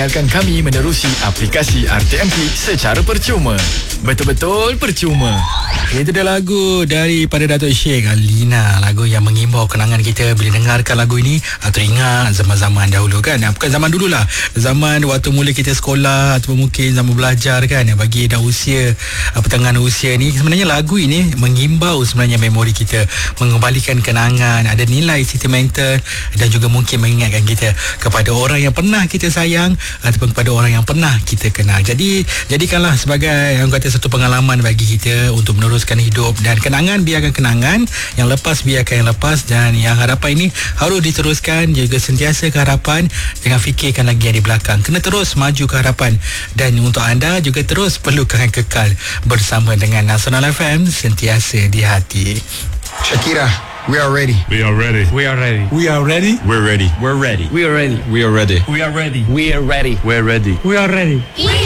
dengarkan kami menerusi aplikasi RTMP secara percuma. Betul-betul percuma. Itu dia lagu daripada Datuk Syekh Alina, lagu yang mengimbau kenangan kita bila dengarkan lagu ini. Teringat zaman-zaman dahulu kan, bukan zaman dululah, zaman waktu mula kita sekolah ataupun mungkin zaman belajar kan. Bagi dah usia pertengahan usia ni, sebenarnya lagu ini mengimbau sebenarnya memori kita, mengembalikan kenangan, ada nilai sentimental dan juga mungkin mengingatkan kita kepada orang yang pernah kita sayang ataupun kepada orang yang pernah kita kenal. Jadi jadikanlah sebagai yang kata satu pengalaman bagi kita untuk meneruskan hidup, dan kenangan biarkan kenangan, yang lepas biarkan yang lepas, dan yang harapan ini harus diteruskan, juga sentiasa ke harapan, jangan fikirkan lagi yang di belakang, kena terus maju ke harapan. Dan untuk anda juga terus perlukan kekal bersama dengan Nasional FM, sentiasa di hati. Shakira, we are ready. We are ready. We are ready. We are ready. We're ready. We're ready. We are ready. We are ready. We are ready. We are ready. We're ready. We are ready.